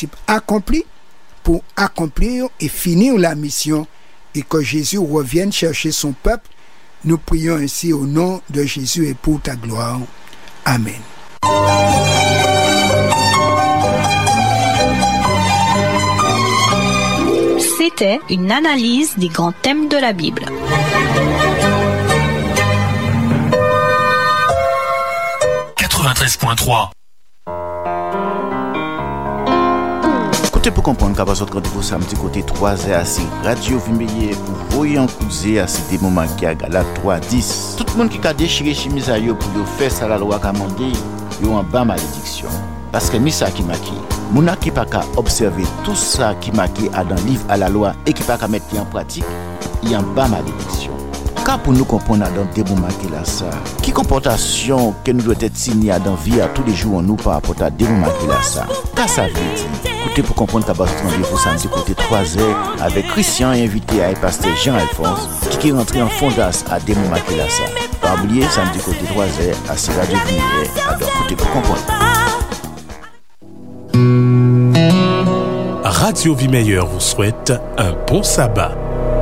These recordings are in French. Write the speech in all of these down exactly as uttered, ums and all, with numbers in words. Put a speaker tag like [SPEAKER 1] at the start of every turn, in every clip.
[SPEAKER 1] participe accompli pour accomplir et finir la mission et que Jésus revienne chercher son peuple. Nous prions ainsi au nom de Jésus et pour ta gloire. Amen.
[SPEAKER 2] C'était une analyse des grands thèmes de la Bible.
[SPEAKER 3] quatre-vingt-treize point trois.
[SPEAKER 4] Côté pour comprendre qu'à partir de rendez-vous samedi côté trois heures c'est Radio Vimeye pour voyant couser à ces moments qui a la trois dix. Tout le monde qui a déchiré chemise à yo pour faire ça la loi commandé, yo en bas malédiction. Parce que ni ça qui marqué. Mouna qui pas qu'à observer tout ça qui marqué à dans livre à la loi et qui pas qu'à mettre en pratique, il y a en bas malédiction. Car pour nous comprendre dans des moments qui là ça, qui comportation que nous doit être signé dans vie à tous les jours en nous par rapport à des moments qui là ça. Car ça veut dire, écoutez pour comprendre qu'à partir de rendez-vous samedi côté trois heures avec Christian et invité à pasteur Jean-Alphonse qui est rentré en fondasse à des moments qui là ça. Pas oublier samedi côté trois heures à C Radio Vimeye. Alors écoutez pour comprendre.
[SPEAKER 3] Radio Vimeye vous souhaite un bon sabbat.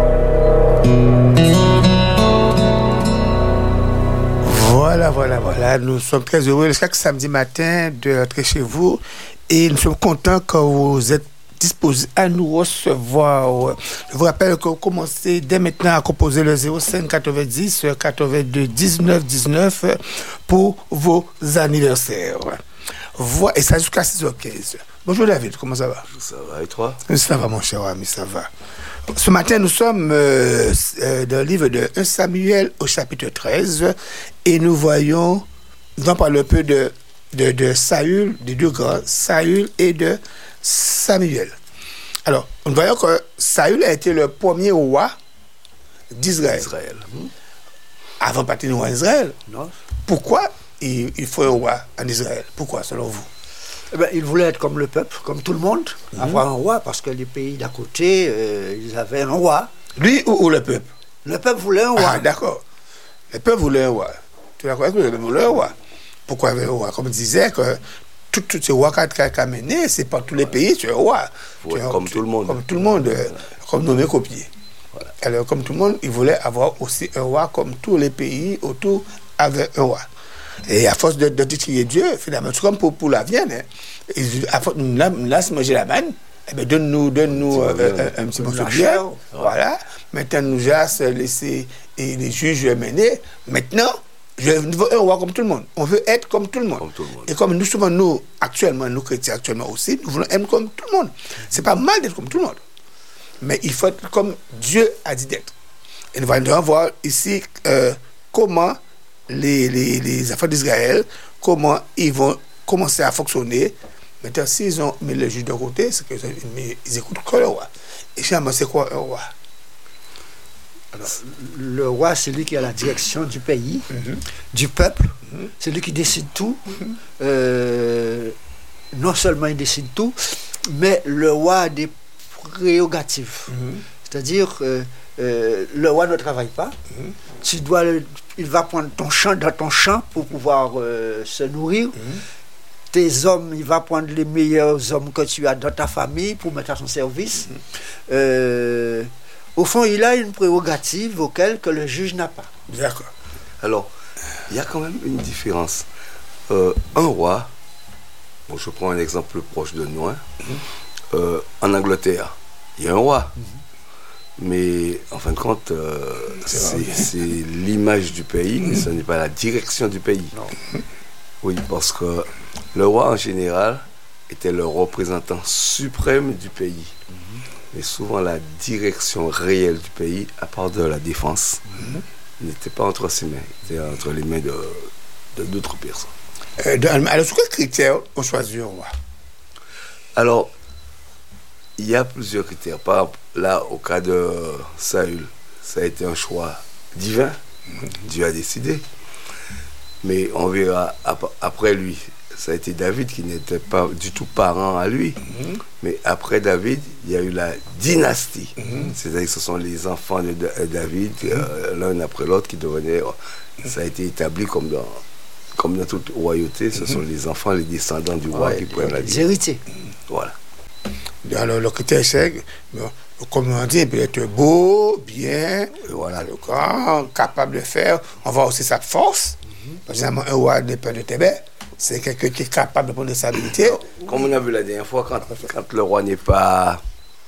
[SPEAKER 1] Voilà, voilà, voilà. Nous sommes très heureux chaque samedi matin de rentrer chez vous et nous sommes contents que vous êtes disposés à nous recevoir. Je vous rappelle que vous commencez dès maintenant à composer le zéro cinq quatre-vingt-dix quatre-vingt-deux dix-neuf dix-neuf pour vos anniversaires. Voilà, et ça jusqu'à six heures quinze. Bonjour David, comment ça va?
[SPEAKER 5] Ça va, et toi?
[SPEAKER 1] Ça va mon cher ami, ça va. Ce matin, nous sommes euh, euh, dans le livre de premier Samuel au chapitre treize et nous voyons, nous en parlons un peu de, de, de Saül, des deux grands, Saül et de Samuel. Alors, nous voyons que Saül a été le premier roi d'Israël.
[SPEAKER 5] Israël.
[SPEAKER 1] Avant de partir du roi d'Israël.
[SPEAKER 5] Non.
[SPEAKER 1] Pourquoi il, il faut un roi en Israël? Pourquoi, selon vous?
[SPEAKER 6] Eh ben, il voulait être comme le peuple, comme tout le monde, mmh. avoir un roi, parce que les pays d'à côté, euh, ils avaient un roi.
[SPEAKER 1] Lui ou, ou le peuple?
[SPEAKER 6] Le peuple voulait un roi.
[SPEAKER 1] Ah, d'accord. Le peuple voulait un roi. Tu es d'accord avec le peuple voulait un roi. Pourquoi un roi? Comme je disais, que tous tout ces rois qui ont mené, c'est pas tous les pays, tu es un roi.
[SPEAKER 5] Tu es comme
[SPEAKER 1] tu,
[SPEAKER 5] tout le monde.
[SPEAKER 1] Comme tout le monde, euh, comme nommé copier. Voilà. Alors, comme tout le monde, il voulait avoir aussi un roi, comme tous les pays autour avaient un roi. Et à force de, de titiller Dieu, finalement, c'est comme pour, pour la viande, hein. Et à force de nous laisser manger la manne, eh bien, donne-nous, donne-nous un, un, un petit morceau de bière. Voilà. Maintenant, nous laisse laisser et les juges mener. Maintenant, je veux un roi comme tout le monde. On veut être comme tout le monde.
[SPEAKER 5] Comme tout le monde.
[SPEAKER 1] Et comme nous, souvent, nous, actuellement, nous chrétiens, actuellement aussi, nous voulons être comme tout le monde. C'est pas mal d'être comme tout le monde. Mais il faut être comme Dieu a dit d'être. Et nous allons voir ici euh, comment Les, les, les affaires d'Israël, comment ils vont commencer à fonctionner. Maintenant, s'ils ont mis le juge de côté, c'est qu'ils ils écoutent que le roi. Et finalement, c'est quoi un roi?
[SPEAKER 6] Alors, le roi, c'est lui qui a la direction du pays, mm-hmm. du peuple, mm-hmm. c'est lui qui décide tout. Mm-hmm. Euh, non seulement il décide tout, mais le roi a des prérogatives. Mm-hmm. C'est-à-dire, euh, euh, le roi ne travaille pas. Mm-hmm. Tu dois, il va prendre ton champ dans ton champ pour pouvoir euh, se nourrir. Mm-hmm. Tes hommes, il va prendre les meilleurs hommes que tu as dans ta famille pour mettre à son service. Mm-hmm. Euh, au fond, il a une prérogative auquel que le juge n'a pas.
[SPEAKER 1] D'accord.
[SPEAKER 5] Alors, il y a quand même une différence. Euh, un roi, bon, je prends un exemple proche de nous, hein, mm-hmm. euh, en Angleterre, il y a un roi. Mm-hmm. Mais en fin de compte, euh, c'est, c'est l'image du pays, mais ce n'est pas la direction du pays. Non. Oui, parce que le roi en général était le représentant suprême du pays. Mm-hmm. Mais souvent la direction réelle du pays, à part de la défense, mm-hmm. n'était pas entre ses mains, c'était entre les mains de, de d'autres personnes.
[SPEAKER 1] Euh, dans, alors, sur quels critères on choisit un roi?
[SPEAKER 5] Alors, il y a plusieurs critères. Par exemple, là, au cas de Saül, ça a été un choix divin. Mm-hmm. Dieu a décidé. Mais on verra ap- après lui, ça a été David qui n'était pas du tout parent à lui. Mm-hmm. Mais après David, il y a eu la dynastie. Mm-hmm. C'est-à-dire que ce sont les enfants de David, mm-hmm. euh, l'un après l'autre, qui devenaient... Ça a été établi comme dans, comme dans toute royauté. Ce mm-hmm. sont les enfants, les descendants du roi
[SPEAKER 6] ouais,
[SPEAKER 5] qui prennent la
[SPEAKER 6] dynastie. Les héritiers.
[SPEAKER 5] Voilà.
[SPEAKER 1] Alors, le critère, c'est, bon, comme on dit, il peut être beau, bien,
[SPEAKER 5] voilà.
[SPEAKER 1] éloquent, capable de faire. On voit aussi sa force. Mm-hmm. Par exemple, un roi de Père de Tébet, c'est quelqu'un qui est capable de prendre des stabilités.
[SPEAKER 5] Comme on a vu la dernière fois, quand, quand le roi n'est pas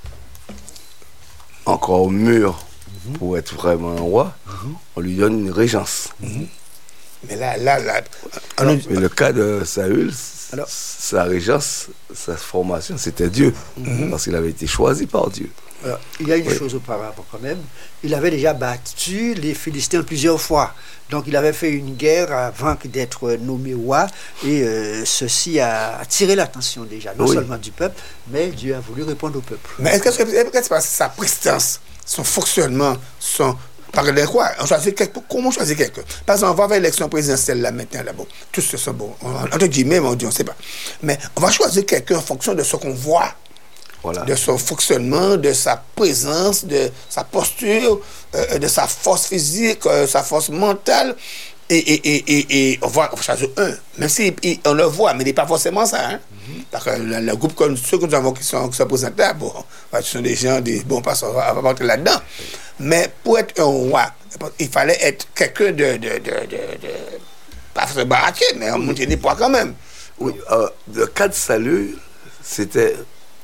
[SPEAKER 5] encore mûr mm-hmm. pour être vraiment un roi, mm-hmm. on lui donne une régence.
[SPEAKER 1] Mm-hmm. Mais là, là, là.
[SPEAKER 5] Alors, mais le cas de Saül, alors, sa régence, sa formation, c'était Dieu. Mm-hmm. Parce qu'il avait été choisi par Dieu.
[SPEAKER 6] Alors, il y a une
[SPEAKER 5] oui.
[SPEAKER 6] chose auparavant quand même. Il avait déjà battu les Philistins plusieurs fois. Donc il avait fait une guerre avant d'être nommé roi. Et euh, ceci a attiré l'attention déjà, non oui. seulement du peuple, mais Dieu a voulu répondre au peuple.
[SPEAKER 1] Mais est-ce que c'est parce que sa prestance, son fonctionnement, son... Par les quoi on choisit quelqu'un. Comment on choisit quelqu'un? Par exemple, on va vers l'élection présidentielle là maintenant, là, bon, tous ce sont bons. Entre guillemets, on dit, on ne sait pas. Mais on va choisir quelqu'un en fonction de ce qu'on voit. Voilà. De son fonctionnement, de sa présence, de sa posture, euh, de sa force physique, euh, sa force mentale. Et, et, et, et, et on va choisir un. Même si il, on le voit, mais il n'est pas forcément ça. Hein? Mm-hmm. Parce que le, le groupe comme ceux que nous avons qui sont, qui sont présentables, bon, ce sont des gens, des, bon, pas, on va pas rentrer là-dedans. Mais pour être un roi, il fallait être quelqu'un de, de, de, de, de pas se baraquer, mais on montait des poids quand même.
[SPEAKER 5] Oui, euh, le cas de Saül, c'était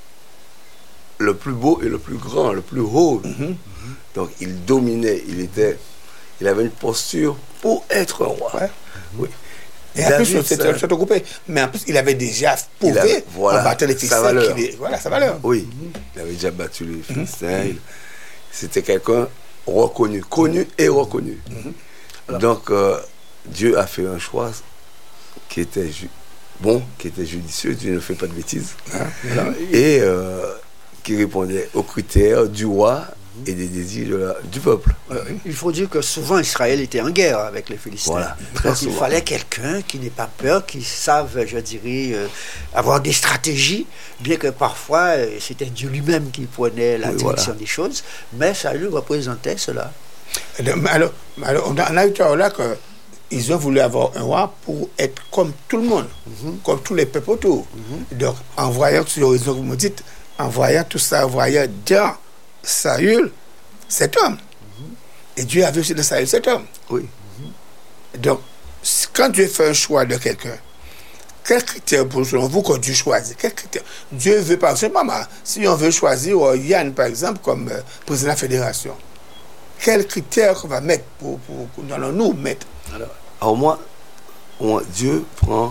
[SPEAKER 5] le plus beau et le plus grand, le plus haut. Mm-hmm. Donc il dominait, il était, il avait une posture pour être un roi. Ouais. Oui.
[SPEAKER 1] Et en plus, c'était un groupé. Mais en plus, il avait déjà prouvé avait,
[SPEAKER 5] voilà,
[SPEAKER 1] en battant les Philistins. Voilà, sa valeur.
[SPEAKER 5] Oui, mm-hmm. il avait déjà battu les Philistins. Mm-hmm. C'était quelqu'un reconnu, connu mm-hmm. et reconnu. Mm-hmm. Donc, euh, Dieu a fait un choix qui était ju- bon, qui était judicieux. Dieu ne fait pas de bêtises. Ah, voilà. Et euh, qui répondait aux critères du roi et des désirs de la, du peuple.
[SPEAKER 6] Euh, il faut dire que souvent Israël était en guerre avec les Philistins.
[SPEAKER 5] Voilà, très
[SPEAKER 6] Donc
[SPEAKER 5] souvent.
[SPEAKER 6] Il fallait quelqu'un qui n'ait pas peur, qui savent, je dirais, euh, avoir des stratégies, bien que parfois euh, c'était Dieu lui-même qui prenait la oui, direction voilà. des choses, mais ça lui représentait cela.
[SPEAKER 1] Alors, alors on a eu là que ils ont voulu avoir un roi pour être comme tout le monde, mm-hmm. comme tous les peuples autour. Mm-hmm. Donc, en voyant sur l'horizon, vous me dites, en voyant tout ça, en voyant dans Saül, cet homme. Mm-hmm. Et Dieu a vu aussi de Saül cet homme.
[SPEAKER 5] Oui.
[SPEAKER 1] Mm-hmm. Donc, quand Dieu fait un choix de quelqu'un, quels critères pour selon vous que Dieu choisit? Quels critères? Dieu veut, par exemple, si on veut choisir oh, Yann, par exemple, comme euh, président de la fédération, quels critères qu'on va mettre pour, pour, pour nous allons-nous mettre?
[SPEAKER 5] Alors, alors moi, moi, Dieu prend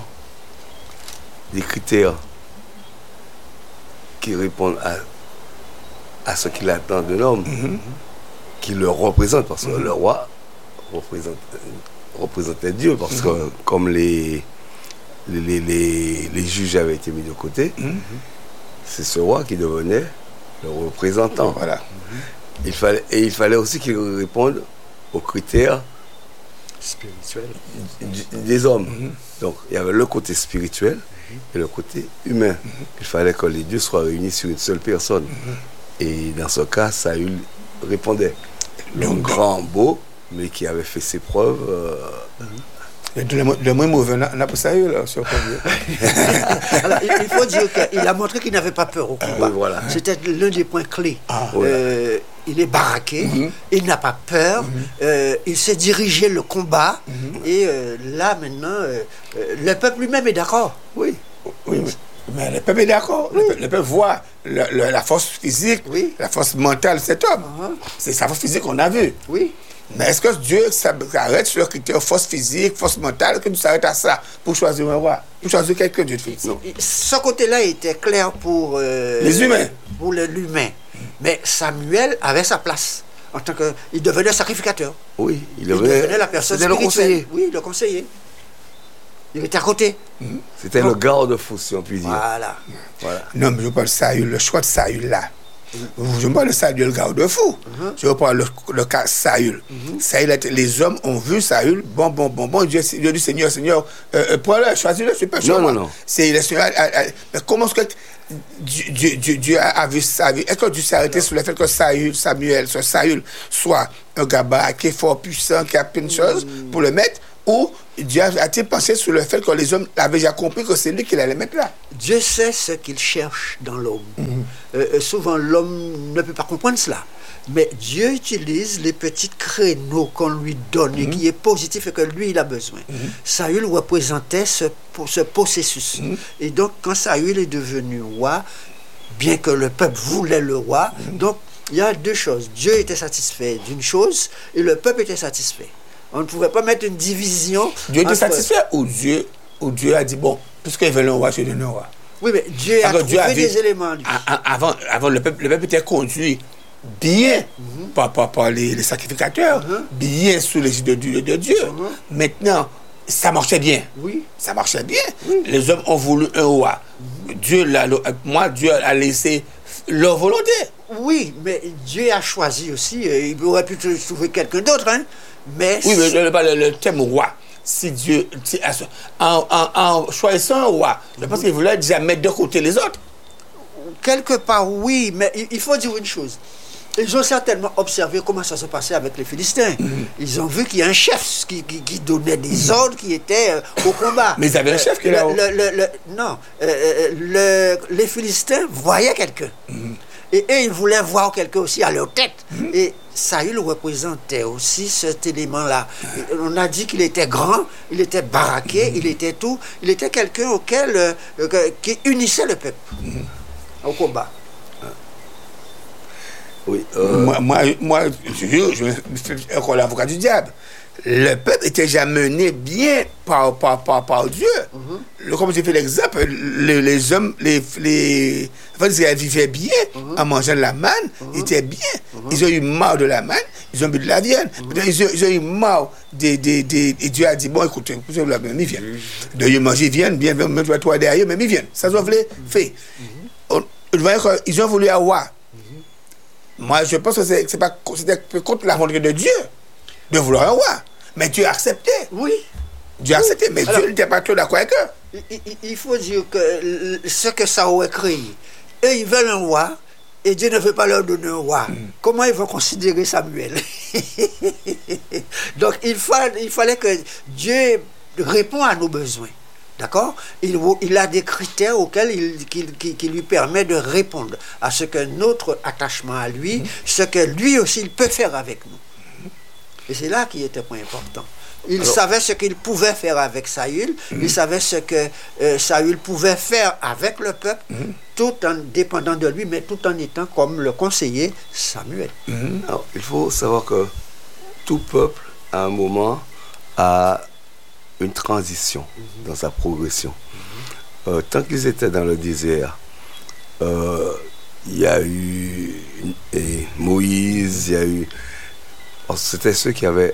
[SPEAKER 5] des critères qui répondent à, à ce qu'il attend de l'homme, mm-hmm. qui le représente, parce que mm-hmm. le roi représente, représentait Dieu, parce mm-hmm. que comme les, les, les, les, les juges avaient été mis de côté, mm-hmm. c'est ce roi qui devenait le représentant.
[SPEAKER 1] Voilà.
[SPEAKER 5] Mm-hmm. Il fallait, et il fallait aussi qu'il réponde aux critères
[SPEAKER 6] spirituel
[SPEAKER 5] des hommes. Mm-hmm. Donc il y avait le côté spirituel mm-hmm. et le côté humain. Mm-hmm. Il fallait que les deux soient réunis sur une seule personne. Mm-hmm. Et dans ce cas, Saül répondait. Le grand beau, mais qui avait fait ses preuves. Euh...
[SPEAKER 1] Mm-hmm. Le moins mauvais, on a pour Saül, si on peut dire.
[SPEAKER 6] Alors, il faut dire qu'il a montré qu'il n'avait pas peur au combat.
[SPEAKER 5] Oui, voilà.
[SPEAKER 6] C'était l'un des points clés.
[SPEAKER 1] Ah,
[SPEAKER 6] euh, il est baraqué, mm-hmm. il n'a pas peur, mm-hmm. euh, il sait diriger le combat, mm-hmm. et euh, là maintenant, euh, le peuple lui-même est d'accord.
[SPEAKER 1] Oui, oui, oui. Mais le peuple est d'accord. Oui. Le, peuple, le peuple voit le, le, la force physique, oui. la force mentale de cet homme. Uh-huh. C'est sa force physique qu'on a vue.
[SPEAKER 6] Oui.
[SPEAKER 1] Mais est-ce que Dieu s'arrête sur le critère force physique, force mentale, que Dieu s'arrête à ça pour choisir un roi, pour choisir quelqu'un de Dieu?
[SPEAKER 6] Non. Ce côté-là était clair pour euh,
[SPEAKER 1] les humains.
[SPEAKER 6] Pour l'humain. Mais Samuel avait sa place en tant que, il devenait sacrificateur.
[SPEAKER 5] Oui, il,
[SPEAKER 6] il
[SPEAKER 5] avait,
[SPEAKER 6] devenait la personne spirituelle.
[SPEAKER 5] Le conseiller.
[SPEAKER 6] Oui, le conseiller. Il était à côté.
[SPEAKER 5] Mm-hmm. C'était non. le garde-fou, si on peut dire.
[SPEAKER 6] Voilà.
[SPEAKER 5] voilà.
[SPEAKER 1] Non, mais je parle de Saül, le choix de Saül là. Mm-hmm. Je parle de Saül, le garde-fou. Mm-hmm. Je parle le, le cas Saül. Mm-hmm. Saül. Les hommes ont vu Saül. Bon, bon, bon, bon. Dieu, Dieu dit Seigneur, Seigneur, euh, prends-le, choisis-le, c'est pas
[SPEAKER 5] Non, non, non.
[SPEAKER 1] C'est le Seigneur. Mais comment est-ce que Dieu, Dieu, Dieu, Dieu a vu Saül? Est-ce que Dieu s'est arrêté sur le fait que Saül, Samuel, soit Saül, soit un gars qui est fort puissant, qui a plein de choses mm-hmm. pour le mettre? Ou Dieu a-t-il pensé sur le fait que les hommes avaient déjà compris que c'est lui qui allait mettre là?
[SPEAKER 6] Dieu sait ce qu'il cherche dans l'homme. Mm-hmm. Euh, souvent, l'homme ne peut pas comprendre cela. Mais Dieu utilise les petits créneaux qu'on lui donne mm-hmm. et qui est positif et que lui, il a besoin. Mm-hmm. Saül représentait ce, ce processus. Mm-hmm. Et donc, quand Saül est devenu roi, bien que le peuple voulait le roi, mm-hmm. donc, il y a deux choses. Dieu était satisfait d'une chose et le peuple était satisfait. On ne pouvait pas mettre une division.
[SPEAKER 1] Dieu était
[SPEAKER 6] entre...
[SPEAKER 1] satisfait ou Dieu, ou Dieu a dit, bon, puisqu'il veut un roi, je donne un roi.
[SPEAKER 6] Oui, mais Dieu a
[SPEAKER 1] Alors,
[SPEAKER 6] trouvé
[SPEAKER 1] Dieu avait,
[SPEAKER 6] des éléments. Lui.
[SPEAKER 1] Avant, avant le, peuple, le peuple était conduit bien mm-hmm. par, par, par les, les sacrificateurs, mm-hmm. bien sous l'égide de, de, de Dieu. Mm-hmm. Maintenant, ça marchait bien.
[SPEAKER 6] Oui.
[SPEAKER 1] Ça marchait bien.
[SPEAKER 6] Oui.
[SPEAKER 1] Les hommes ont voulu un roi. Mm-hmm. Dieu l'a, moi, Dieu a laissé leur volonté.
[SPEAKER 6] Oui, mais Dieu a choisi aussi. Il aurait pu trouver quelqu'un d'autre, hein. Mais
[SPEAKER 1] oui, mais le, le, le thème roi, si Dieu, si, en, en, en choisissant un roi, je pense qu'il voulait déjà mettre de côté les autres.
[SPEAKER 6] Quelque part, oui, mais il, il faut dire une chose. Ils ont certainement observé comment ça se passait avec les Philistins. Mm-hmm. Ils ont vu qu'il y a un chef qui, qui, qui donnait des ordres, qui était euh, au combat.
[SPEAKER 1] Mais ils avaient un chef qui
[SPEAKER 6] était
[SPEAKER 1] là-haut.
[SPEAKER 6] Le, le, le, non, euh, le, les Philistins voyaient quelqu'un. Mm-hmm. Et eux, ils voulaient voir quelqu'un aussi à leur tête. Mm-hmm. Et Saül représentait aussi cet élément-là. On a dit qu'il était grand, il était baraqué, mm-hmm. il était tout. Il était quelqu'un auquel euh, euh, qui unissait le peuple mm-hmm. au combat.
[SPEAKER 5] Oui, euh...
[SPEAKER 1] Moi, moi, moi, je, je me fais encore l'avocat du diable. Le peuple était déjà mené bien par, par, par, par Dieu. Mm-hmm. Le, comme j'ai fait l'exemple, les, les hommes, les, les, enfin, ils vivaient bien mm-hmm. en mangeant de la manne, mm-hmm. ils étaient bien. Mm-hmm. Ils ont eu marre de la manne, ils ont bu de la viande. Mm-hmm. Ils, ont, ils ont eu marre des. De, de, et Dieu a dit, bon, écoutez, vous avez la viande, ils viennent. Mm-hmm. De manger, ils viennent, bien, même toi derrière, mais ils viennent. Ça, ils ont voulu faire. On, on voyait qu'ils ont voulu avoir. Moi, je pense que c'est, c'est pas, c'était contre la volonté de Dieu de vouloir un roi. Mais Dieu a accepté.
[SPEAKER 6] Oui.
[SPEAKER 1] Dieu a accepté, mais alors, Dieu n'était pas trop d'accord avec eux.
[SPEAKER 6] Il, il faut dire que ce que ça aurait créé, eux, ils veulent un roi, et Dieu ne veut pas leur donner un roi. Mm. Comment ils vont considérer Samuel? Donc, il, fa, il fallait que Dieu réponde à nos besoins. D'accord? Il, il a des critères auxquels il, qui, qui, qui lui permet de répondre à ce que notre attachement à lui, mmh. ce que lui aussi il peut faire avec nous. Et c'est là qui était point important. Il Alors, savait ce qu'il pouvait faire avec Saül, mmh. il savait ce que euh, Saül pouvait faire avec le peuple, mmh. tout en dépendant de lui, mais tout en étant comme le conseiller Samuel.
[SPEAKER 5] Mmh. Alors, il faut savoir que tout peuple, à un moment, a une transition mm-hmm. dans sa progression. Mm-hmm. Euh, tant qu'ils étaient dans le désert, euh, il y a eu et Moïse, il y a eu... Alors, c'était ceux qui avaient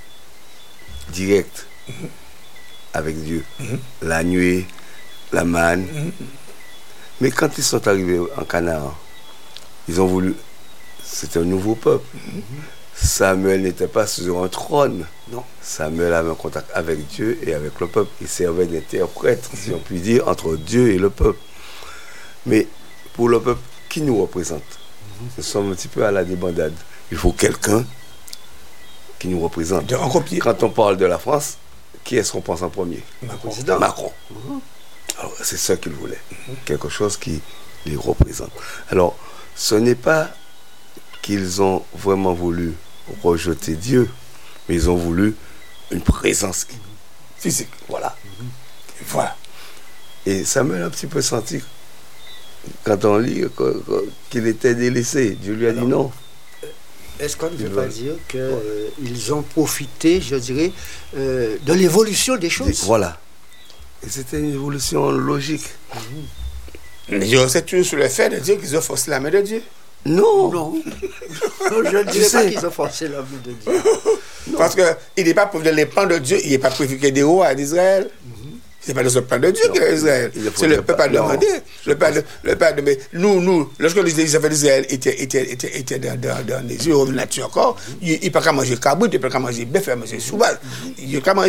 [SPEAKER 5] direct mm-hmm. avec Dieu, mm-hmm. la nuée, la manne. Mm-hmm. Mais quand ils sont arrivés en Canaan, ils ont voulu... C'était un nouveau peuple. Mm-hmm. Samuel n'était pas sur un trône.
[SPEAKER 6] Non.
[SPEAKER 5] Samuel avait un contact avec Dieu et avec le peuple. Il servait d'interprète, mm-hmm. si on peut dire, entre Dieu et le peuple. Mais pour le peuple, qui nous représente? Mm-hmm. Nous sommes un petit peu à la débandade. Il faut quelqu'un qui nous représente.
[SPEAKER 1] De,
[SPEAKER 5] Quand on parle de la France, qui est-ce qu'on pense en premier?
[SPEAKER 1] Macron.
[SPEAKER 5] Macron. Mm-hmm. Alors, c'est ça qu'il voulait. Mm-hmm. Quelque chose qui les représente. Alors, ce n'est pas qu'ils ont vraiment voulu rejeter Dieu, mais ils ont voulu une présence physique. Voilà. Mm-hmm. Voilà. Et Samuel a un petit peu senti, quand on lit, qu'il était délaissé. Dieu lui a Alors, dit non.
[SPEAKER 6] Est-ce qu'on ne veut pas dire qu'ils euh, ont profité, je dirais, euh, de l'évolution des choses?
[SPEAKER 5] Voilà. Et c'était une évolution logique.
[SPEAKER 1] Mm-hmm. Mais je sais toujours sur le fait de dire qu'ils ont forcé la main de Dieu.
[SPEAKER 6] Non, non. non je ne dirais pas qu'ils ont forcé la main de Dieu.
[SPEAKER 1] Parce qu'il n'est pas prévu de les prendre de Dieu, il n'est pas prévu qu'il y ait des rois d'Israël. Mm-hmm. Ce n'est pas dans le plan de Dieu qu'il y a Israël. C'est le peuple à demander. Le peuple à demander. Nous, nous, lorsque les enfants d'Israël étaient, étaient, étaient, étaient dans, dans, dans les yeux de nature encore, mm-hmm. ils ne peuvent pas manger cabrit, ils ne peuvent pas manger bœuf, ils peuvent manger souvage. Ils ne peuvent pas manger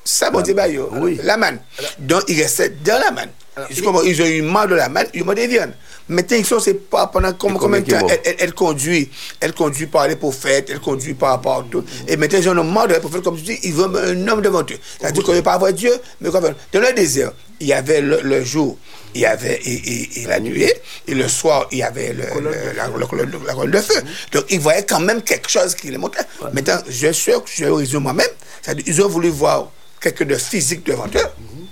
[SPEAKER 1] Ça, bon, c'est bah, yo,
[SPEAKER 5] oui.
[SPEAKER 1] la manne. Donc, ils restent dans la manne. Ils ont eu marre de la manne, ils ont des viandes. Maintenant, ils sont, c'est pas pendant combien, combien de temps elle, elle, elle conduit. Elle conduit par les prophètes, elle conduit par rapport à tout. Et maintenant, ils ont marre de les prophètes, comme tu dis, ils veulent un homme devant eux. C'est-à-dire qu'on ne veut pas avoir Dieu, mais qu'on veut. Dans le désert, il y avait le, le jour, il y avait et, et, et la nuit, et le soir, il y avait le, le, la, la, la, la colonne de feu. Donc, ils voyaient quand même quelque chose qui les montrait. Ouais. Maintenant, je suis sûr que je résume moi-même, c'est-à-dire qu'ils ont voulu voir quelque chose de physique devant eux. Mm-hmm.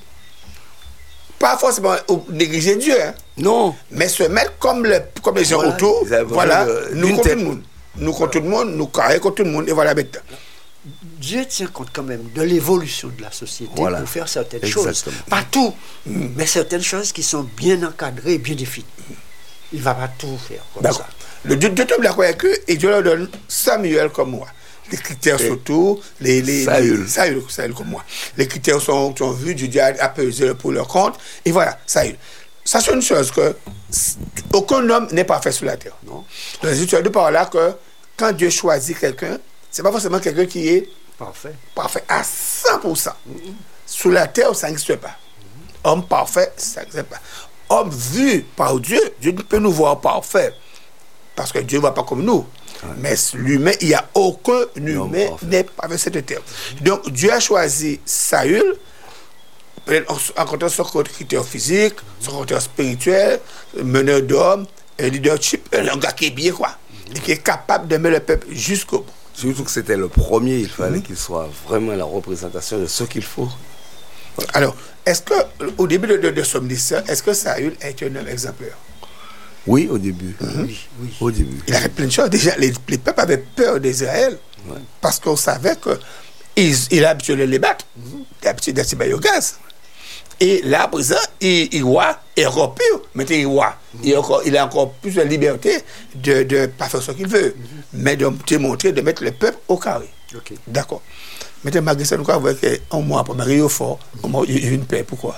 [SPEAKER 1] Pas forcément négliger Dieu, hein.
[SPEAKER 5] Non.
[SPEAKER 1] Mais se mettre comme, le, comme les gens voilà, autour, voilà, de, nous contre tout le monde. Nous contre tout le monde, nous carrés contre tout le monde, et voilà maintenant.
[SPEAKER 6] Dieu tient compte quand même de l'évolution de la société voilà. pour faire certaines Exactement. choses. Pas tout, mm. mais certaines choses qui sont bien encadrées, bien définies. Il ne va pas tout faire comme D'accord. ça.
[SPEAKER 1] Le Dieu de Tom l'a convaincu et Dieu leur donne Samuel comme moi. Les critères surtout, les, les,
[SPEAKER 5] Saül.
[SPEAKER 1] les Saül, Saül comme moi. Les critères sont, sont vus, Dieu a pesé pour leur compte, et voilà, Saül. Ça, c'est une chose que aucun homme n'est parfait sur la terre. Non. Donc, tu as dit par là que quand Dieu choisit quelqu'un, c'est pas forcément quelqu'un qui est
[SPEAKER 6] parfait,
[SPEAKER 1] parfait à cent pour cent. Mm-hmm. Sur la terre, ça n'existe pas. Mm-hmm. Homme parfait, ça n'existe pas. Homme vu par Dieu, Dieu peut nous voir parfait, parce que Dieu ne va pas comme nous. Ouais. Mais l'humain, il n'y a aucun humain n'est pas avec cette terre. Donc, Dieu a choisi Saül, en comptant son critère physique, son critère spirituel, meneur d'hommes, un leadership, un gars qui est bien, quoi, mm-hmm. et qui est capable de mettre le peuple jusqu'au bout.
[SPEAKER 5] Surtout que c'était le premier, il fallait mm-hmm. qu'il soit vraiment la représentation de ce qu'il faut.
[SPEAKER 1] Voilà. Alors, est-ce que, au début de, de, de son ministère, est-ce que Saül est un homme exemplaire?
[SPEAKER 5] Oui, au début.
[SPEAKER 1] Mm-hmm.
[SPEAKER 5] Oui, oui. Au début.
[SPEAKER 1] Il a fait plein de choses. Déjà, les, les peuples avaient peur d'Israël ouais. parce qu'on savait qu'il il a habitué de les battre. Mm-hmm. Il a habitué d'attirer au gaz. Et là, à présent, il, il roi est encore pire. Maintenant, il roi. Mm-hmm. Il, encore, il a encore plus de liberté de ne pas faire ce qu'il veut, mm-hmm. mais de démontrer, de mettre le peuple au carré.
[SPEAKER 6] Okay.
[SPEAKER 1] D'accord. Maintenant, malgré ça, nous voyons qu'un mois après, Marie au fort, il y a eu une paix. Pourquoi?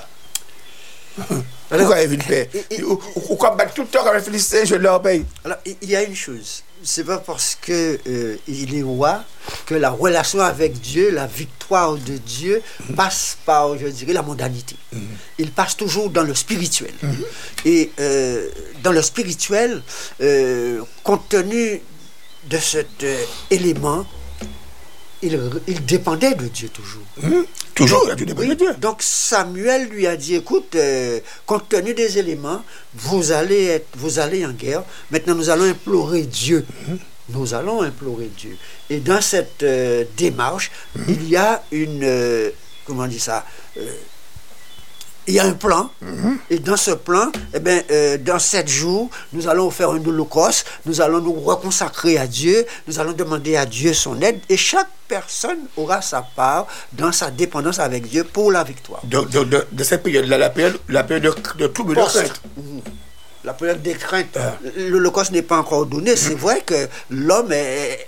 [SPEAKER 1] Alors, pourquoi il y a eu une paix? Pourquoi battre tout le temps quand les Philistins, je leur paye?
[SPEAKER 6] Alors, il y a une chose. C'est pas parce que euh, il est roi que la relation avec Dieu, la victoire de Dieu mm-hmm. passe par, je dirais, la mondanité. Mm-hmm. Il passe toujours dans le spirituel. Mm-hmm. Et euh, dans le spirituel, euh, compte tenu de cet euh, élément, il, il dépendait de Dieu toujours.
[SPEAKER 1] Mmh. Toujours, il dépendait
[SPEAKER 6] oui,
[SPEAKER 1] de Dieu.
[SPEAKER 6] Donc Samuel lui a dit, écoute, euh, compte tenu des éléments, vous allez, être, vous allez en guerre, maintenant nous allons implorer Dieu. Mmh. Nous allons implorer Dieu. Et dans cette euh, démarche, mmh. il y a une, euh, comment on dit ça, euh, il y a un plan, mm-hmm. et dans ce plan, eh ben, euh, dans sept jours, nous allons faire un holocauste, nous allons nous reconsacrer à Dieu, nous allons demander à Dieu son aide, et chaque personne aura sa part dans sa dépendance avec Dieu pour la victoire.
[SPEAKER 1] De, de, de, de cette période-là, la période, la période de, de trouble de crainte.
[SPEAKER 6] Mm-hmm. La période des craintes. Ah. L'holocauste n'est pas encore donné. C'est mm-hmm. vrai que l'homme, est,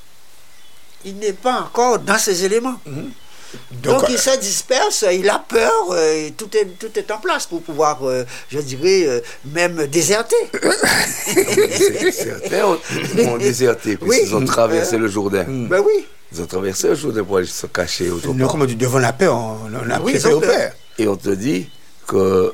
[SPEAKER 6] il n'est pas encore dans ses éléments. Mm-hmm. Donc, Donc il se disperse, il a peur, euh, tout, est, tout est en place pour pouvoir, euh, je dirais, euh, même déserter.
[SPEAKER 5] Certains ont, ont déserté, puis oui. ils ont traversé euh, le Jourdain.
[SPEAKER 6] Ben oui.
[SPEAKER 5] Ils ont traversé le Jourdain pour aller se cacher autour.
[SPEAKER 1] Nous, comme on dit, devant la paix, on, on a oui, pris au père.
[SPEAKER 5] Et on te dit que...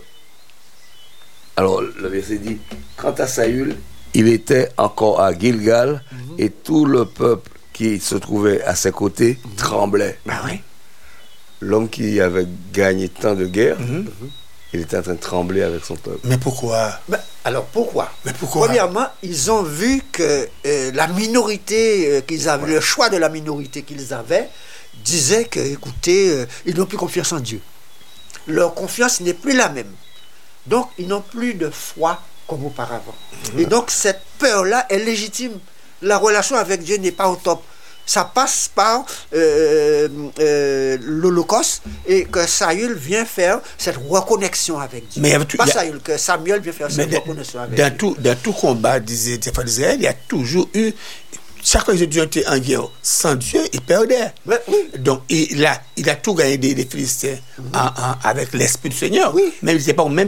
[SPEAKER 5] Alors, le verset dit, quant à Saül, il était encore à Gilgal, mm-hmm. et tout le peuple qui se trouvait à ses côtés mm-hmm. tremblait.
[SPEAKER 1] Ben oui.
[SPEAKER 5] L'homme qui avait gagné tant de guerres, mm-hmm. il était en train de trembler avec son peuple.
[SPEAKER 1] Mais pourquoi?
[SPEAKER 6] Ben, alors pourquoi?
[SPEAKER 1] Mais pourquoi?
[SPEAKER 6] Premièrement, ils ont vu que euh, la minorité euh, qu'ils avaient, ouais. le choix de la minorité qu'ils avaient, disait que, écoutez, euh, ils n'ont plus confiance en Dieu. Leur confiance n'est plus la même. Donc, ils n'ont plus de foi comme auparavant. Mm-hmm. Et donc, cette peur-là est légitime. La relation avec Dieu n'est pas au top. Ça passe par euh, euh, l'Holocauste et que Saül vient faire cette reconnexion avec Dieu.
[SPEAKER 1] Mais tout,
[SPEAKER 6] pas
[SPEAKER 1] a,
[SPEAKER 6] Saül, que Samuel vient faire cette
[SPEAKER 1] de,
[SPEAKER 6] reconnexion avec
[SPEAKER 1] dans
[SPEAKER 6] Dieu.
[SPEAKER 1] Tout, dans tout combat d'Israël, il y a toujours eu... Chaque fois que Dieu était en guerre sans Dieu, il perdait.
[SPEAKER 6] Mais, oui.
[SPEAKER 1] Donc, il a, il a tout gagné des, des Philistins mm-hmm. en, en, avec l'Esprit du Seigneur.
[SPEAKER 6] Oui.
[SPEAKER 1] Mais il n'était pas au même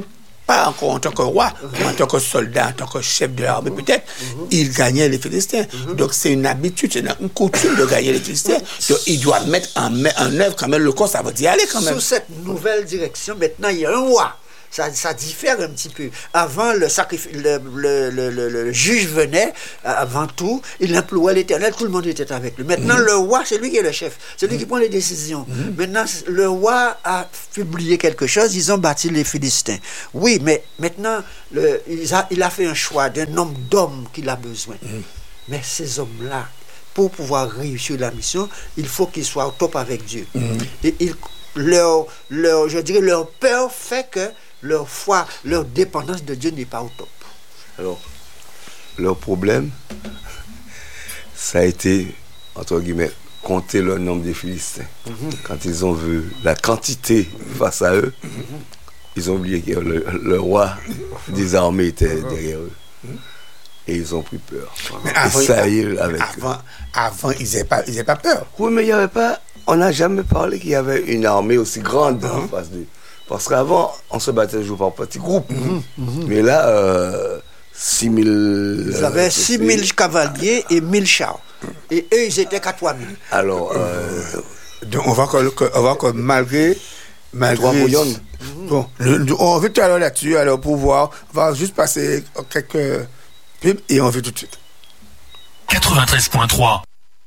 [SPEAKER 1] pas encore en tant que roi, mais en tant que soldat, en tant que chef de l'armée peut-être, il gagnait les Philistins. Donc c'est une habitude, c'est une coutume de gagner les Philistins. Donc il doit mettre en, en œuvre quand même le corps, ça va d'y aller quand même.
[SPEAKER 6] Sous cette nouvelle direction, maintenant il y a un roi. Ça, ça diffère un petit peu. Avant, le, sacrif- le, le, le, le, le juge venait, avant tout, il implorait l'Éternel, tout le monde était avec lui. Maintenant, mm-hmm. le roi, c'est lui qui est le chef, c'est lui mm-hmm. qui prend les décisions. Mm-hmm. Maintenant, le roi a publié quelque chose, ils ont bâti les Philistins. Oui, mais maintenant, le, il, a, il a fait un choix d'un nombre d'hommes qu'il a besoin. Mm-hmm. Mais ces hommes-là, pour pouvoir réussir la mission, il faut qu'ils soient au top avec Dieu. Mm-hmm. Et il, leur, leur, je dirais, leur peur fait que leur foi, leur dépendance de Dieu n'est pas au top.
[SPEAKER 5] Alors, leur problème, ça a été, entre guillemets, compter le nombre des Philistins. Mm-hmm. Quand ils ont vu la quantité face à eux, mm-hmm. ils ont oublié que le, le roi des armées était mm-hmm. derrière eux. Mm-hmm. Et ils ont pris peur.
[SPEAKER 1] Mais avant,
[SPEAKER 5] et ça y est, avec
[SPEAKER 1] avant,
[SPEAKER 5] eux.
[SPEAKER 1] Avant, ils n'avaient pas, pas peur.
[SPEAKER 5] Oui, mais il n'y avait pas... On n'a jamais parlé qu'il y avait une armée aussi grande mm-hmm. en face d'eux. Parce qu'avant, on se battait toujours par petits groupes. Mmh, mmh. Mais là, euh, six mille...
[SPEAKER 6] Ils avaient euh, six mille cavaliers et mille chars. Et eux, ils étaient qu'à trois mille.
[SPEAKER 5] Alors, euh,
[SPEAKER 1] donc on voit que, on voit que malgré... malgré
[SPEAKER 5] trois millions.
[SPEAKER 1] Mmh. Bon, le, le, on veut tout à l'heure là-dessus, alors pour voir, on va juste passer quelques pubs et on veut tout de suite.
[SPEAKER 3] quatre-vingt-treize point trois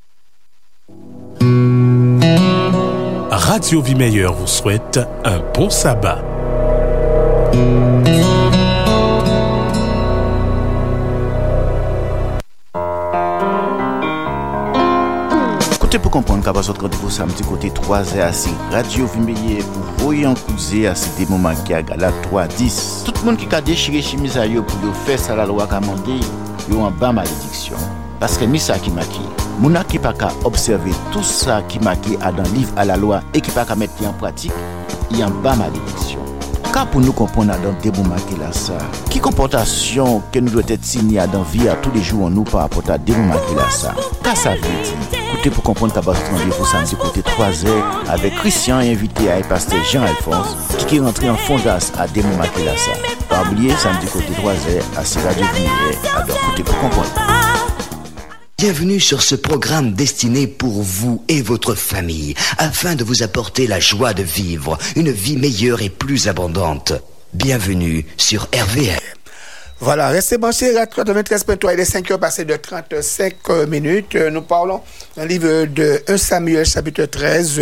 [SPEAKER 3] Radio Vie Meilleure vous souhaite un bon sabbat.
[SPEAKER 4] Côté pour comprendre qu'à partir de rendez-vous samedi côté trois heures à six Radio Vie Meilleure pour voyer couser à ces moments qui a gala trois dix. Tout le monde qui a déchiré chemise à yo pour faire ça la loi commandée, yo en bas malédiction. Parce que ni ça qui maquille. Mouna qui pas qu'à observer tout ça qui marqué à dans livre à la loi et qui pas qu'à mettre en pratique, il y a en bas malédiction. Car pour nous comprendre dans des moments qui là ça, qui comportation que nous doit être signé à dans vie à tous les jours nous par rapport à des moments qui là ça. Car ça veut dire, écoutez pour comprendre qu'à partir de rendez-vous samedi côté trois heures avec Christian invité à pasteur Jean-Alphonse qui est rentré en fondasse à des moments qui là ça. Pas oublier samedi côté trois heures à ces Radio Vie. Alors écoutez pour comprendre.
[SPEAKER 7] Bienvenue sur ce programme destiné pour vous et votre famille, afin de vous apporter la joie de vivre, une vie meilleure et plus abondante. Bienvenue sur R V M.
[SPEAKER 1] Voilà, restez branchés à quatre-vingt-treize point trois, il est cinq heures passées de trente-cinq minutes. Nous parlons d'un livre de un Samuel chapitre treize,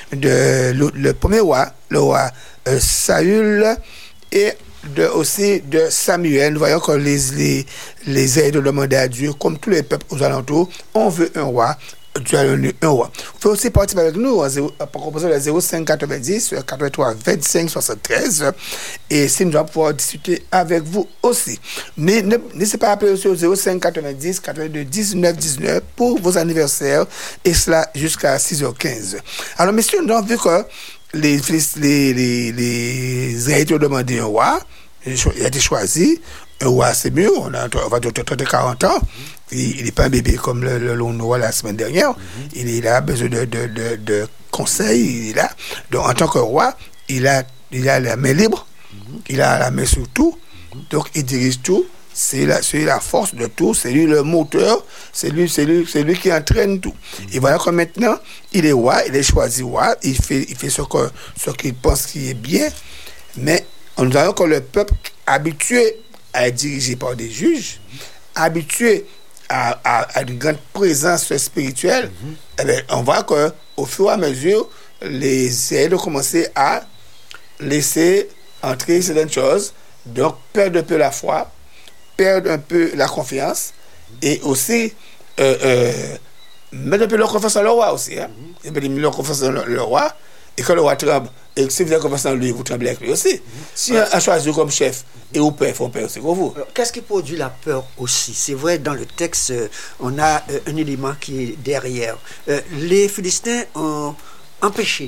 [SPEAKER 1] de le, le premier roi, le roi euh, Saül, et de, aussi de Samuel. Nous voyons que les, les, les aides demandaient à Dieu, comme tous les peuples aux alentours, on veut un roi. Dieu a donné un roi. Vous pouvez aussi participer avec nous pour composer le zéro cinq quatre-vingt-dix quatre-vingt-trois vingt-cinq soixante-treize et si nous allons pouvoir discuter avec vous aussi. N'hésitez pas à appeler aussi au zéro cinq quatre-vingt-dix quatre-vingt-deux dix-neuf dix-neuf pour vos anniversaires et cela jusqu'à six heures quinze. Alors messieurs, nous avons vu que les, les, les, les Israélites ont demandé un roi, il a été choisi. Un roi, c'est mieux, on a on va de trente à quarante ans. Il n'est pas un bébé comme le, le long roi la semaine dernière. Mm-hmm. Il, il a besoin de, de, de, de conseils. Il est là. Donc, en tant que roi, il a, il a la main libre. Mm-hmm. Il a la main sur tout. Mm-hmm. Donc, il dirige tout. C'est la, c'est la force de tout. C'est lui le moteur. C'est lui, c'est lui, c'est lui qui entraîne tout. Mm-hmm. Et voilà que maintenant, il est roi. Il est choisi roi. Il fait, il fait ce, que, ce qu'il pense qui est bien. Mais nous avons que le peuple habitué à être dirigé par des juges, habitués à, à, à une grande présence spirituelle, mm-hmm. eh bien, on voit qu'au fur et à mesure, les aides ont commencé à laisser entrer certaines choses, donc perdre un peu la foi, perdre un peu la confiance, et aussi euh, euh, mettre un peu leur confiance en le roi aussi. Hein? Mm-hmm. Et bien, leur confiance en le, le roi, et quand le roi tremble, et si vous avez confiance en lui, vous tremblez avec lui aussi. Mm-hmm. Si on a choisi comme chef, et au père, il faut peur aussi pour vous.
[SPEAKER 6] Alors, qu'est-ce qui produit la peur aussi? C'est vrai, dans le texte, euh, on a euh, un élément qui est derrière. Euh, les Philistins ont empêché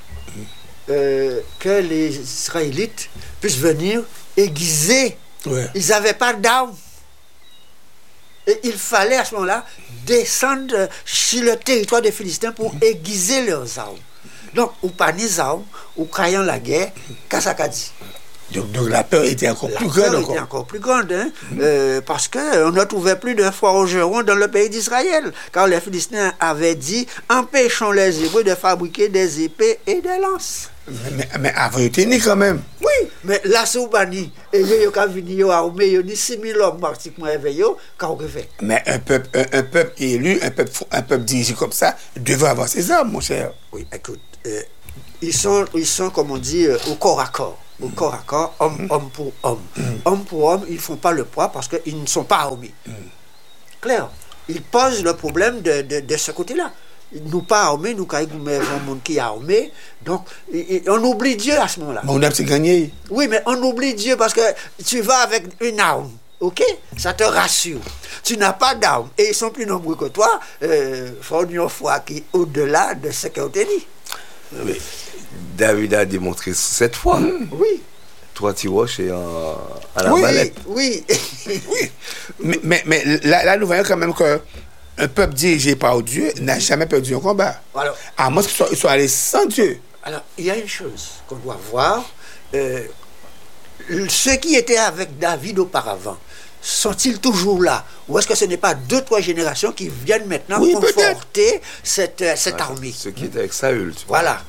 [SPEAKER 6] euh, que les Israélites puissent venir aiguiser. Ouais. Ils n'avaient pas d'armes. Et il fallait à ce moment-là descendre sur le territoire des Philistins pour mmh. aiguiser leurs armes. Donc, ou pas des armes, ou craignant la guerre, qu'est-ce ça dit?
[SPEAKER 1] Donc, donc la peur était encore
[SPEAKER 6] La
[SPEAKER 1] plus
[SPEAKER 6] peur
[SPEAKER 1] grande.
[SPEAKER 6] était
[SPEAKER 1] Encore.
[SPEAKER 6] encore plus grande, hein, euh, parce qu'on ne trouvait plus de forgerons dans le pays d'Israël, car les Philistins avaient dit « Empêchons les Hébreux de fabriquer des épées et des lances ».
[SPEAKER 1] Mais, mais, mais avant, il était né quand même.
[SPEAKER 6] Oui, mais là, c'est au bani. Et il y a venu armé, il y a six mille hommes pratiquement éveillés, quand on fait.
[SPEAKER 1] Mais un peuple, un, un peuple élu, un peuple, un peuple dirigé comme ça, devait avoir ses armes, mon cher.
[SPEAKER 6] Oui, écoute, euh, ils, sont, ils sont, comme on dit, euh, au corps à corps. Au corps à corps, homme, mm. homme pour homme. Mm. Homme pour homme, ils ne font pas le poids parce qu'ils ne sont pas armés. Mm. Clair. Ils posent le problème de, de, de ce côté-là. Nous pas armés, nous quand même un monde qui est armé, donc et, et on oublie Dieu à ce moment-là.
[SPEAKER 1] Mais on a petit gagné.
[SPEAKER 6] Oui, mais on oublie Dieu parce que tu vas avec une arme, ok? Ça te rassure. Tu n'as pas d'arme et ils sont plus nombreux que toi. Euh, faut une foi qui est au-delà de ce qu'on t'a dit.
[SPEAKER 5] Mais David a démontré cette fois.
[SPEAKER 6] Mmh. Oui.
[SPEAKER 5] Toi, tu vois, chez euh, à la
[SPEAKER 6] oui,
[SPEAKER 5] mallette.
[SPEAKER 6] Oui,
[SPEAKER 1] oui. Mais, mais, mais là, là, nous voyons quand même que un peuple dirigé par Dieu n'a jamais perdu un combat. Alors, à moins qu'ils soient, ils soient allés sans Dieu.
[SPEAKER 6] Alors, il y a une chose qu'on doit voir. Euh, ceux qui étaient avec David auparavant, sont-ils toujours là? Ou est-ce que ce n'est pas deux, trois générations qui viennent maintenant oui, conforter cette, cette ah, armée?
[SPEAKER 5] Ceux qui étaient avec Saül, tu vois.
[SPEAKER 6] Voilà.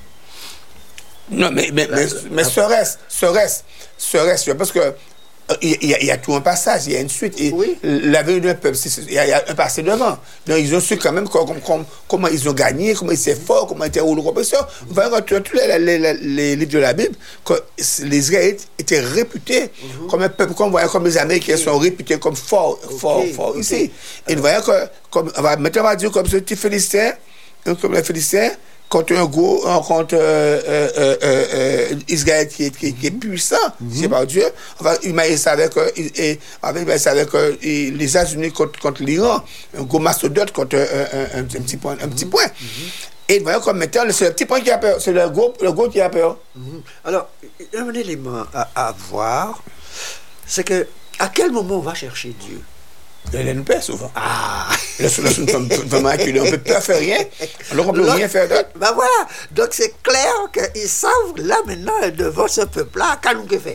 [SPEAKER 1] Non, mais, mais, la, mais, la, mais la, serait-ce, serait-ce, serait-ce, parce que Il y, a, il y a tout un passage, il y a une suite. Et oui. La venue d'un peuple, il y, a, il y a un passé devant. Donc, ils ont su quand même comment, comment, comment ils ont gagné, comment ils étaient forts, comment ils étaient roulés compétition. Vous voyez, dans tous les, les, les, les livres de la Bible, que les Israélites étaient réputés mm-hmm. comme un peuple, comme, voyez, comme les Américains okay. sont réputés comme forts, okay. forts, forts okay. ici. Okay. Et nous voyons que, comme, maintenant on va dire comme ce petit Philistin, comme les Philistins, contre un gros, contre euh, euh, euh, euh, Israël qui est, qui, qui est puissant, mm-hmm. c'est par Dieu. Enfin, il m'a ça avec, euh, et, avec, il ça avec euh, les États-Unis contre, contre l'Iran, un gros mastodonte contre un, un, un, un petit point. Un petit point. Mm-hmm. Et voyons comme maintenant, c'est le petit point qui a peur, c'est le gros, le gros qui a peur.
[SPEAKER 6] Mm-hmm. Alors, un élément à, à voir, c'est que à quel moment on va chercher Dieu?
[SPEAKER 1] Il y a une paix souvent. Ah! Là, nous sommes vraiment acculés. On ne peut pas faire rien. Alors, on ne peut rien faire d'autre.
[SPEAKER 6] Ben voilà. Donc, c'est clair qu'ils savent, là, maintenant, devant ce peuple-là, qu'à nous fait.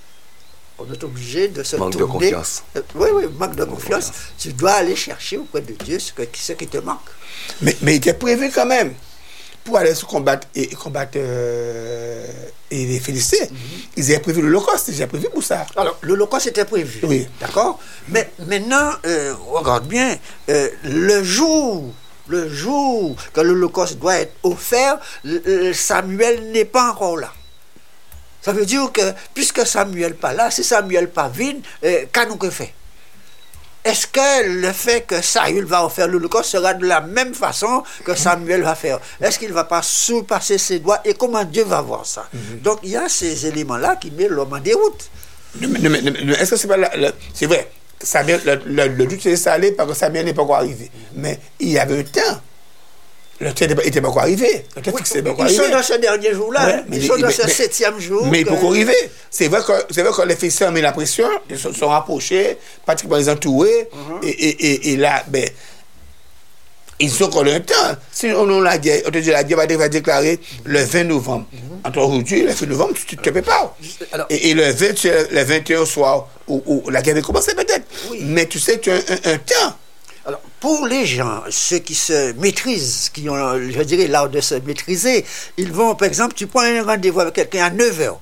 [SPEAKER 6] On est obligé de se
[SPEAKER 5] manque
[SPEAKER 6] tourner.
[SPEAKER 5] Manque de confiance.
[SPEAKER 6] Euh, oui, oui, manque de confiance. confiance. Tu dois aller chercher auprès de Dieu ce, que, ce qui te manque.
[SPEAKER 1] Mais, mais il était prévu quand même pour aller se combattre et combattre euh, et les Philistins. Mm-hmm. Ils avaient prévu l'Holocauste, ils avaient prévu pour ça.
[SPEAKER 6] Alors, l'Holocauste était prévu.
[SPEAKER 1] Oui.
[SPEAKER 6] D'accord? Mais maintenant, euh, regarde bien, euh, le jour, le jour que l'Holocauste doit être offert, Samuel n'est pas encore là. Ça veut dire que, puisque Samuel n'est pas là, si Samuel n'est pas venu, euh, qu'est-ce qu'on fait? Est-ce que le fait que Saül va faire l'Holocauste sera de la même façon que Samuel va faire? Est-ce qu'il ne va pas surpasser ses doigts? Et comment Dieu va voir ça? Mm-hmm. Donc, il y a ces éléments-là qui mettent l'homme en déroute.
[SPEAKER 1] Mais, mais, mais, mais est-ce que c'est pas... La, la, c'est vrai, Samuel, le, le, le doute s'est installé parce que Samuel n'est pas encore arrivé. Mm-hmm. Mais il y avait un temps. Le temps n'était pas encore arrivé. Le temps
[SPEAKER 6] oui,
[SPEAKER 1] fixé, pas
[SPEAKER 6] ils arrivé. Sont dans ce dernier jour-là.
[SPEAKER 1] Ouais,
[SPEAKER 6] hein.
[SPEAKER 1] Ils
[SPEAKER 6] mais, sont dans
[SPEAKER 1] mais,
[SPEAKER 6] ce
[SPEAKER 1] mais,
[SPEAKER 6] septième jour.
[SPEAKER 1] Mais
[SPEAKER 6] que...
[SPEAKER 1] il faut arriver. C'est vrai que, c'est vrai que les Philistins ont mis la pression, ils sont, sont rapprochés, pratiquement les entourés, uh-huh. et, et, et, et là, ben, ils sont encore un temps. Si on a la guerre, on te dit la guerre va, va déclarer le vingt novembre. Uh-huh. Entre aujourd'hui et le vingt novembre, tu te prépares. Alors, et, et le vingt, le vingt et un soir, où, où la guerre va commencer peut-être. Oui. Mais tu sais, tu as un, un, un temps.
[SPEAKER 6] Alors, pour les gens, ceux qui se maîtrisent, qui ont, je dirais, l'art de se maîtriser, ils vont, par exemple, tu prends un rendez-vous avec quelqu'un à neuf heures.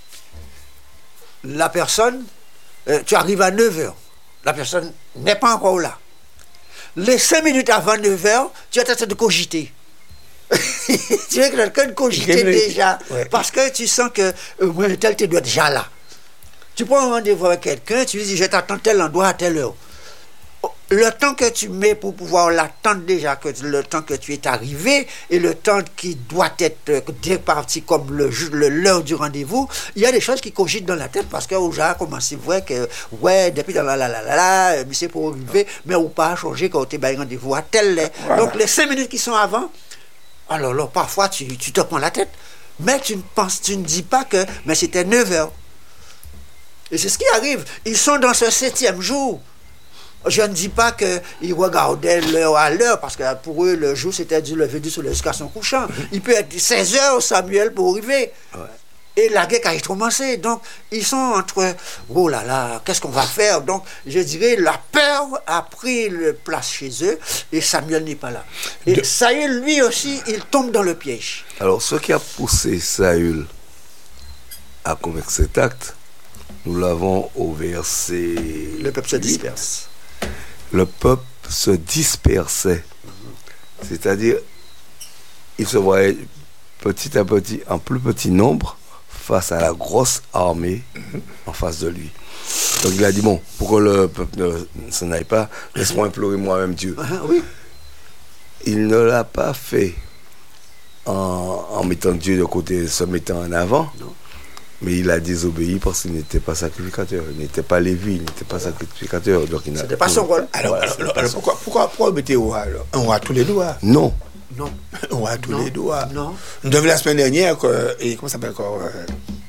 [SPEAKER 6] La personne, euh, tu arrives à neuf heures. La personne n'est pas encore là. Les cinq minutes avant neuf heures, tu es en train de cogiter. Tu es quelqu'un de cogiter déjà. Ouais. Parce que tu sens que euh, tel, tu dois être déjà là. Tu prends un rendez-vous avec quelqu'un, tu lui dis, je t'attends tel endroit à telle heure. Le temps que tu mets pour pouvoir l'attendre déjà, que le temps que tu es arrivé et le temps qui doit être départi comme le, le, l'heure du rendez-vous, il y a des choses qui cogitent dans la tête parce que aux gens commencent à voir que, ouais, depuis dans la la la la la, mais c'est pour arriver, mais ou pas changer quand tu as rendez-vous à tel heure. Voilà. Donc les cinq minutes qui sont avant, alors là, parfois tu, tu te prends la tête, mais tu ne penses, tu ne dis pas que, mais c'était neuf heures. Et c'est ce qui arrive. Ils sont dans ce septième jour. Je ne dis pas qu'ils regardaient l'heure à l'heure, parce que pour eux, le jour, c'était du lever du soleil jusqu'à son couchant. Il peut être seize heures, Samuel, pour arriver. Ouais. Et la guerre a commencé. Donc, ils sont entre, oh là là, qu'est-ce qu'on va faire? Donc, je dirais, la peur a pris le place chez eux et Samuel n'est pas là. Et de... Saül, lui aussi, il tombe dans le piège.
[SPEAKER 5] Alors, ce qui a poussé Saül à commettre cet acte, nous l'avons au verset...
[SPEAKER 6] Le peuple se disperse.
[SPEAKER 5] Le peuple se dispersait. C'est-à-dire, il se voyait petit à petit, en plus petit nombre, face à la grosse armée mm-hmm. en face de lui. Donc il a dit, bon, pour que le peuple ne s'en aille pas, laisse-moi implorer moi-même Dieu.
[SPEAKER 6] Uh-huh, oui.
[SPEAKER 5] Il ne l'a pas fait en, en mettant Dieu de côté, se mettant en avant, non. Mais il a désobéi parce qu'il n'était pas sacrificateur, il n'était pas lévi, il n'était pas sacrificateur. Donc il
[SPEAKER 6] c'était pas son rôle.
[SPEAKER 1] Alors, voilà, alors, alors pourquoi, pourquoi, pourquoi mettez au roi alors? Un roi à tous les doigts?
[SPEAKER 5] Non.
[SPEAKER 6] Non.
[SPEAKER 1] Un roi à tous
[SPEAKER 6] non.
[SPEAKER 1] les doigts.
[SPEAKER 6] Non.
[SPEAKER 1] Nous avons la semaine dernière, que, et comment ça s'appelle encore euh,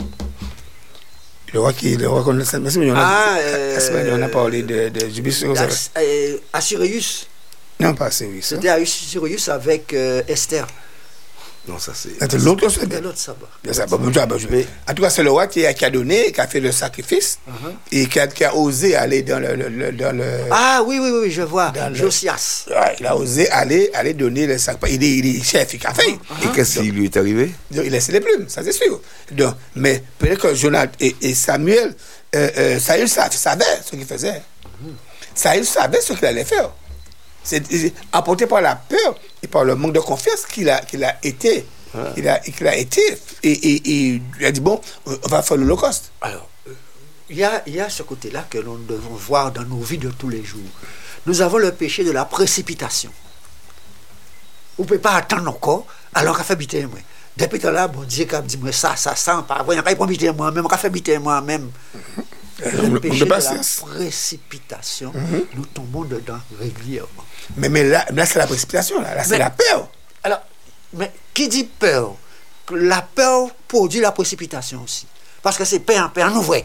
[SPEAKER 1] le roi qui, le roi qu'on a,
[SPEAKER 6] ah, euh,
[SPEAKER 1] la semaine on a parlé de, de Jubis.
[SPEAKER 6] As, euh, Assyrius.
[SPEAKER 1] Non, pas Assyrius.
[SPEAKER 6] C'était hein? Assyrius avec euh, Esther.
[SPEAKER 5] Non, ça c'est.
[SPEAKER 1] C'était l'autre,
[SPEAKER 6] c'était l'autre sabbat.
[SPEAKER 1] Mais en tout cas, c'est le roi qui a, qui a donné, qui a fait le sacrifice uh-huh. et qui a, qui a osé aller dans le, le, dans le.
[SPEAKER 6] Ah oui, oui, oui, je vois. Josias.
[SPEAKER 1] Le, ouais, il a osé aller, aller donner le sacrifice. Il est, il est chef, il a fait.
[SPEAKER 5] Uh-huh. Et qu'est-ce qui lui est arrivé?
[SPEAKER 1] Donc, il a laissé les plumes, ça c'est sûr. Donc, mais peut-être que Jonathan et, et Samuel, euh, euh, Saül savait ce qu'il faisait. Uh-huh. Saül savait ce qu'il allait faire. C'est, c'est apporté par la peur et par le manque de confiance qu'il a, qu'il a été. Ah. Il, a, qu'il a été. Et, et, et il a dit, bon, on va faire l'Holocauste.
[SPEAKER 6] Alors, il y a, y a ce côté-là que nous devons voir dans nos vies de tous les jours. Nous avons le péché de la précipitation. Vous ne pouvez pas attendre encore, alors qu'à faire habiter moi. Depuis là, bon Dieu, qui a dit, ça, ça, ça, pas vrai, il pas habiter moi-même, qu'à faire habiter moi-même. Le péché de la précipitation, mm-hmm. nous tombons dedans régulièrement.
[SPEAKER 1] Mais, mais là, là, c'est la précipitation, là, là c'est mais, la peur.
[SPEAKER 6] Alors, mais qui dit peur? La peur produit la précipitation aussi. Parce que c'est peur en peur, nous voyons.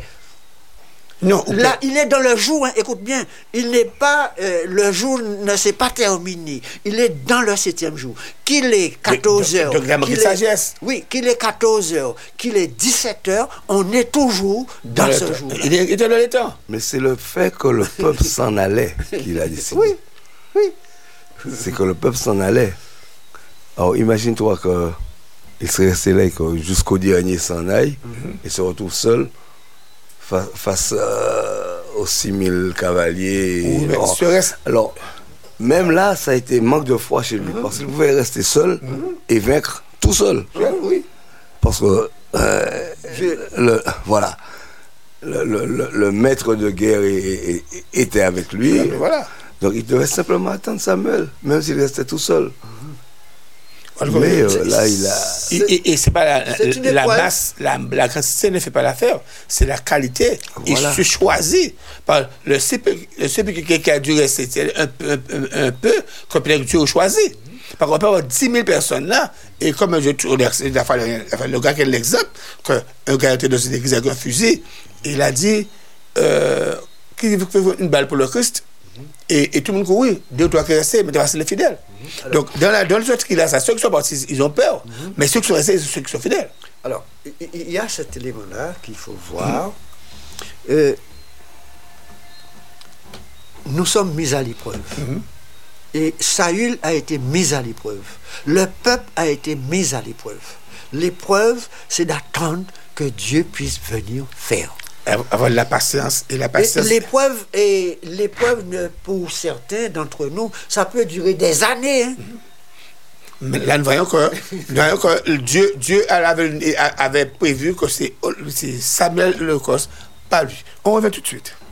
[SPEAKER 1] Non,
[SPEAKER 6] là, okay. Il est dans le jour, hein, écoute bien, il n'est pas, euh, le jour ne s'est pas terminé, il est dans le septième jour. Qu'il est quatorze heures,
[SPEAKER 1] donc, donc, qu'il
[SPEAKER 6] est, oui, qu'il est quatorze heures, qu'il est dix-sept heures, on est toujours dans, dans ce jour.
[SPEAKER 1] Il est, il est dans le temps.
[SPEAKER 5] Mais c'est le fait que le peuple s'en allait qu'il a décidé.
[SPEAKER 6] Oui, oui.
[SPEAKER 5] C'est que le peuple s'en allait. Alors imagine-toi qu'il serait resté là et que jusqu'au dernier s'en aille mm-hmm. et se retrouve seul face, face euh, aux six mille cavaliers.
[SPEAKER 1] Oui,
[SPEAKER 5] alors,
[SPEAKER 1] reste...
[SPEAKER 5] alors, même là, ça a été manque de foi chez lui mm-hmm. parce qu'il pouvait rester seul mm-hmm. et vaincre tout seul.
[SPEAKER 1] Oui.
[SPEAKER 5] Parce que, euh, Je... le, voilà, le, le, le, le maître de guerre est, est, est, était avec lui.
[SPEAKER 1] Voilà.
[SPEAKER 5] Donc il devait simplement attendre Samuel, même s'il restait tout seul. Mm-hmm. Mais euh, là, il a.
[SPEAKER 1] Et, et, et c'est pas la, la, la masse, la, la quantité ne fait pas l'affaire, c'est la qualité. Voilà. Et je choisis par le C P, le C P qui a dû rester un, un, un, un peu, comme Dieu a choisi. Parce qu'on peut avoir dix mille personnes là, et comme je tourne, le gars qui est l'exemple, qu'un gars était dans une église avec un fusil, il a dit euh, qu'il veut une balle pour le Christ. Et, et tout le monde dit oui, deux ou trois qui restent, mais c'est les fidèles. Mm-hmm. Donc, dans, la, dans le sens qu'il a ça, ceux qui sont partis, ils ont peur, mm-hmm. mais ceux qui sont restés, c'est ceux qui sont fidèles.
[SPEAKER 6] Alors, il y a cet élément-là qu'il faut voir. Mm-hmm. Euh, nous sommes mis à l'épreuve. Mm-hmm. Et Saül a été mis à l'épreuve. Le peuple a été mis à l'épreuve. L'épreuve, c'est d'attendre que Dieu puisse venir faire.
[SPEAKER 1] Avoir la patience et la patience.
[SPEAKER 6] Et l'épreuve, et l'épreuve, pour certains d'entre nous, ça peut durer des années. Hein.
[SPEAKER 1] Mais là, nous voyons que, nous voyons que Dieu, Dieu avait, avait prévu que c'est, c'est Samuel l'Holocauste, pas lui. On revient tout de suite.